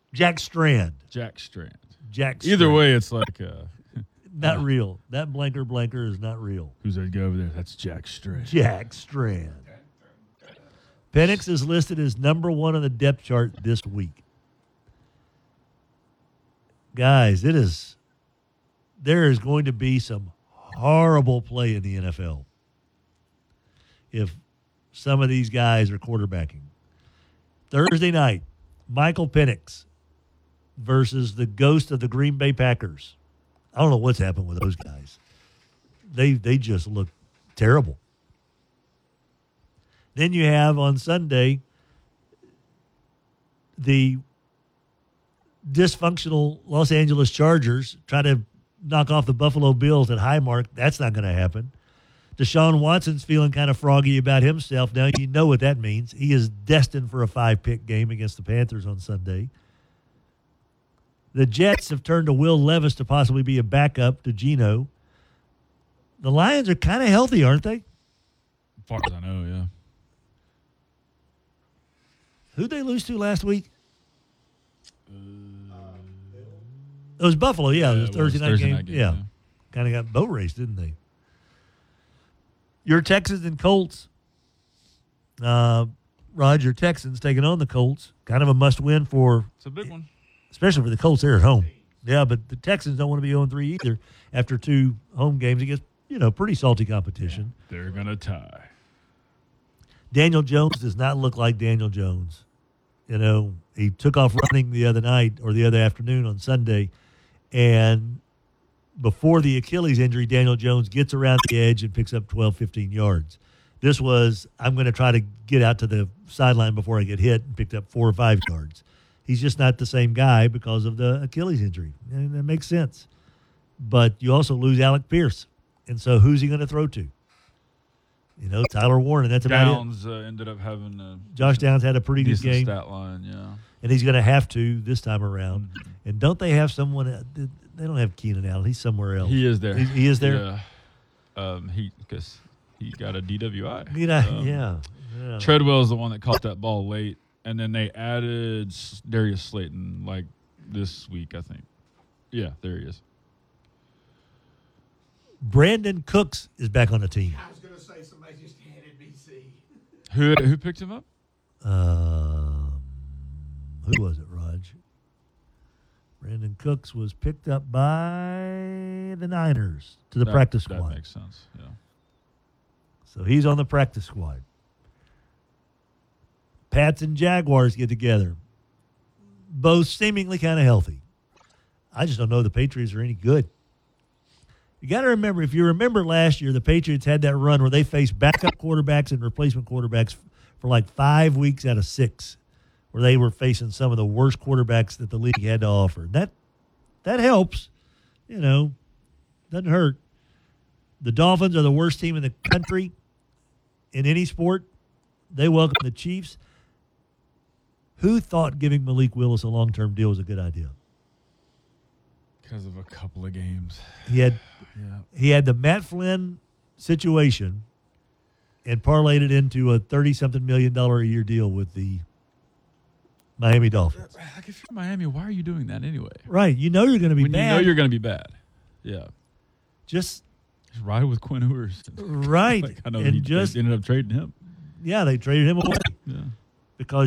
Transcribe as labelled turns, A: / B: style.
A: Jack Strand.
B: Jack Strand.
A: Jack
B: Either
A: Strand.
B: way, it's like
A: Not real. That blanker is not real.
B: who's that guy over there? That's Jack Strand.
A: Jack Strand. Penix is listed as number 1 on the depth chart this week. Guys, there is going to be some horrible play in the NFL if some of these guys are quarterbacking. Thursday night, Michael Penix versus the ghost of the Green Bay Packers. I don't know what's happened with those guys. They just look terrible. Then you have on Sunday the dysfunctional Los Angeles Chargers try to knock off the Buffalo Bills at Highmark. That's not going to happen. Deshaun Watson's feeling kind of froggy about himself now. You know what that means. He is destined for a 5-pick game against the Panthers on Sunday. The Jets have turned to Will Levis to possibly be a backup to Geno. The Lions are kind of healthy, aren't they?
B: As far as I know, yeah.
A: Who'd they lose to last week? It was Buffalo, yeah. It was a Thursday night game. Yeah. Kind of got boat raced, didn't they? Your Texans and Colts. Roger, Texans taking on the Colts. Kind of a must-win for...
B: It's a big one.
A: Especially for the Colts. They're at home. Yeah, but the Texans don't want to be 0-3 either after 2 home games against, pretty salty competition.
B: They're going to tie.
A: Daniel Jones does not look like Daniel Jones. He took off running the other night or the other afternoon on Sunday, and before the Achilles injury, Daniel Jones gets around the edge and picks up 12, 15 yards. This was, I'm going to try to get out to the sideline before I get hit, and picked up 4 or 5 yards. He's just not the same guy because of the Achilles injury, and that makes sense. But you also lose Alec Pierce, and so who's he going to throw to? Tyler Warren, and that's about it.
B: Downs ended up having
A: Josh Downs had a pretty good game.
B: Stat line, yeah.
A: And he's going to have to this time around. Mm-hmm. And don't they have someone? They don't have Keenan Allen. He's somewhere else.
B: He is there.
A: He is there?
B: Yeah. Because he got a DWI.
A: Yeah.
B: Treadwell is the one that caught that ball late. And then they added Darius Slayton this week, I think. Yeah, there he is.
A: Brandon Cooks is back on the team.
C: I was going to say somebody just handed BC.
B: Who picked him up?
A: Who was it, Raj? Brandon Cooks was picked up by the Niners to the practice squad.
B: That makes sense, yeah.
A: So he's on the practice squad. Pats and Jaguars get together. Both seemingly kind of healthy. I just don't know the Patriots are any good. You got to remember, if you remember last year, the Patriots had that run where they faced backup quarterbacks and replacement quarterbacks for like 5 weeks out of 6, where they were facing some of the worst quarterbacks that the league had to offer. That helps. Doesn't hurt. The Dolphins are the worst team in the country in any sport. They welcome the Chiefs. Who thought giving Malik Willis a long-term deal was a good idea?
B: Because of a couple of games.
A: He had the Matt Flynn situation and parlayed it into a $30-something million a year deal with the Miami Dolphins.
B: Like, if you're Miami, why are you doing that anyway?
A: Right. You're going to be
B: when
A: bad.
B: You know you're going to be bad. Yeah.
A: Just
B: ride with Quinn Ewers.
A: Right.
B: I know they ended up trading him.
A: Yeah, they traded him away.
B: Yeah.
A: Because